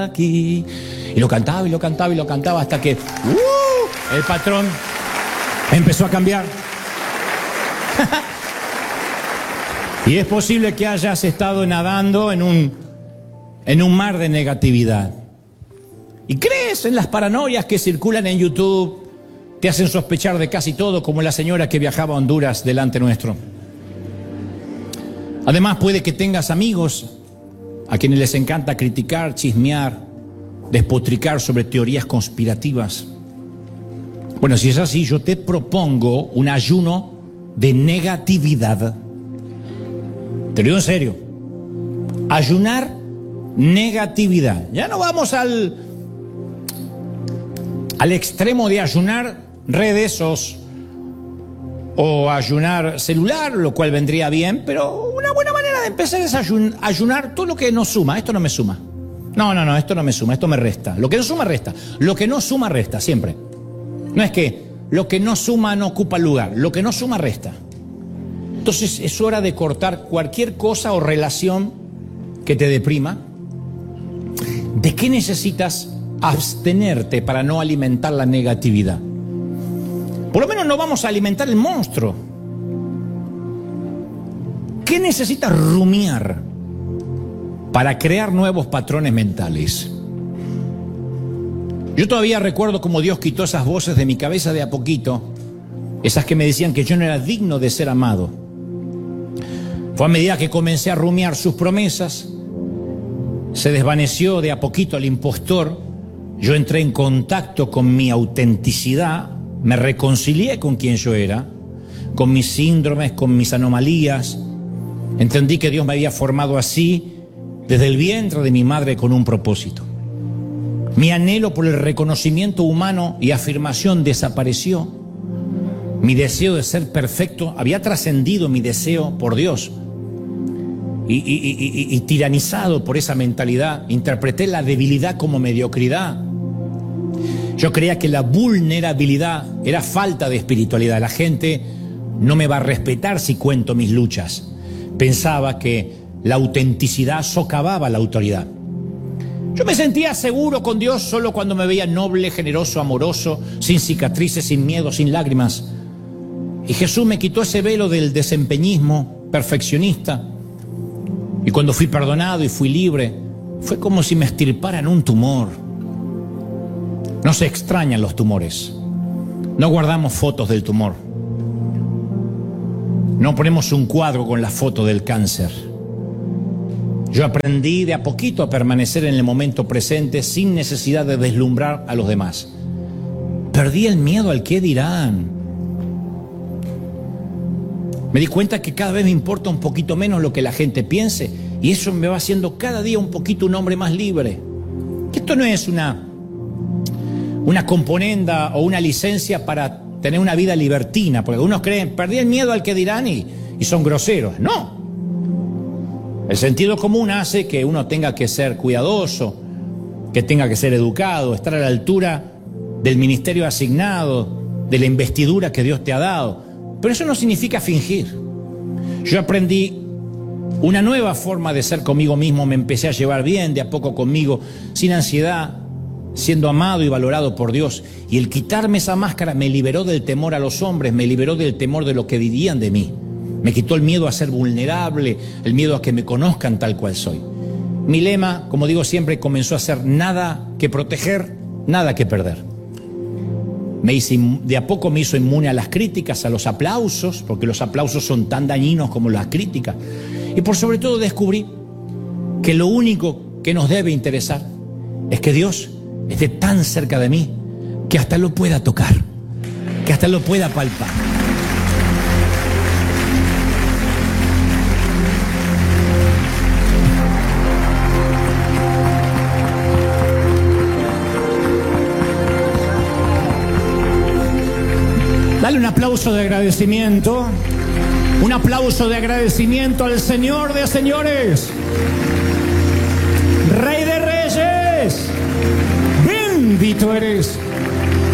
aquí. Y lo cantaba, y lo cantaba, y lo cantaba hasta que el patrón empezó a cambiar. Y es posible que hayas estado nadando en un mar de negatividad. Y crees en las paranoias que circulan en YouTube, te hacen sospechar de casi todo, como la señora que viajaba a Honduras delante nuestro. Además, puede que tengas amigos a quienes les encanta criticar, chismear, despotricar sobre teorías conspirativas. Bueno, si es así, yo te propongo un ayuno de negatividad. Te lo digo en serio. Ayunar negatividad. Ya no vamos al extremo de ayunar redes o ayunar celular, lo cual vendría bien, pero una buena manera de empezar es ayunar todo lo que no suma. Esto no me suma. No, esto no me suma, esto me resta. Lo que no suma, resta. Lo que no suma, resta, siempre. No es que lo que no suma no ocupa lugar, lo que no suma, resta. Entonces es hora de cortar cualquier cosa o relación que te deprima. ¿De qué necesitas abstenerte para no alimentar la negatividad? Por lo menos no vamos a alimentar el monstruo. ¿Qué necesitas rumiar para crear nuevos patrones mentales? Yo todavía recuerdo cómo Dios quitó esas voces de mi cabeza de a poquito, esas que me decían que yo no era digno de ser amado. Fue a medida que comencé a rumiar sus promesas, se desvaneció de a poquito el impostor, yo entré en contacto con mi autenticidad, me reconcilié con quien yo era, con mis síndromes, con mis anomalías. Entendí que Dios me había formado así desde el vientre de mi madre con un propósito. Mi anhelo por el reconocimiento humano y afirmación desapareció. Mi deseo de ser perfecto había trascendido mi deseo por Dios. Y tiranizado por esa mentalidad, interpreté la debilidad como mediocridad. Yo creía que la vulnerabilidad era falta de espiritualidad. La gente no me va a respetar si cuento mis luchas. Pensaba que la autenticidad socavaba la autoridad. Yo me sentía seguro con Dios solo cuando me veía noble, generoso, amoroso, sin cicatrices, sin miedo, sin lágrimas. Y Jesús me quitó ese velo del desempeñismo perfeccionista. Y cuando fui perdonado y fui libre, fue como si me extirparan un tumor. No se extrañan los tumores. No guardamos fotos del tumor. No ponemos un cuadro con la foto del cáncer. Yo aprendí de a poquito a permanecer en el momento presente sin necesidad de deslumbrar a los demás. Perdí el miedo al qué dirán. Me di cuenta que cada vez me importa un poquito menos lo que la gente piense, y eso me va haciendo cada día un poquito un hombre más libre. Que esto no es una componenda o una licencia para tener una vida libertina, porque algunos creen, perdí el miedo al que dirán y son groseros. No. El sentido común hace que uno tenga que ser cuidadoso, que tenga que ser educado, estar a la altura del ministerio asignado, de la investidura que Dios te ha dado. Pero eso no significa fingir. Yo aprendí una nueva forma de ser conmigo mismo, me empecé a llevar bien de a poco conmigo, sin ansiedad, siendo amado y valorado por Dios. Y el quitarme esa máscara me liberó del temor a los hombres, me liberó del temor de lo que dirían de mí. Me quitó el miedo a ser vulnerable, el miedo a que me conozcan tal cual soy. Mi lema, como digo siempre, comenzó a ser nada que proteger, nada que perder. De a poco me hizo inmune a las críticas, a los aplausos, porque los aplausos son tan dañinos como las críticas. Y por sobre todo descubrí que lo único que nos debe interesar es que Dios esté tan cerca de mí que hasta lo pueda tocar, que hasta lo pueda palpar. Dale un aplauso de agradecimiento. Un aplauso de agradecimiento al Señor de señores. Rey de reyes. Bendito eres.